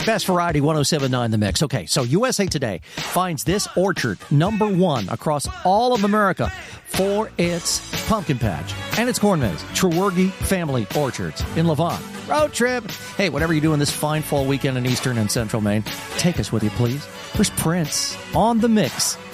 Best Variety 107.9 The Mix. Okay, so USA Today finds this orchard #1 across all of America for its pumpkin patch and its corn maze. Trewergy Family Orchards in Levant. Road trip. Hey, whatever you're doing this fine fall weekend in eastern and central Maine, take us with you, please. Here's Prince on The Mix.